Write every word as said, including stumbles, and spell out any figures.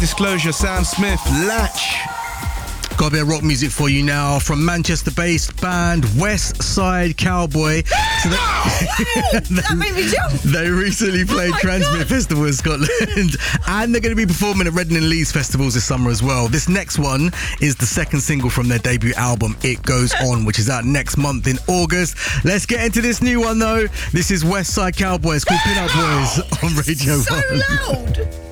Disclosure, Sam Smith, Latch. Got a bit of rock music for you now from Manchester-based band West Side Cowboy. So they, That made me jump. they recently played Oh my Transmit God. Festival in Scotland, and they're going to be performing at Reading and Leeds festivals this summer as well. This next one is the second single from their debut album, It Goes On, which is out next month in August. Let's get into this new one though. This is West Side Cowboy. It's called Pin Up Boys on Radio So one. loud.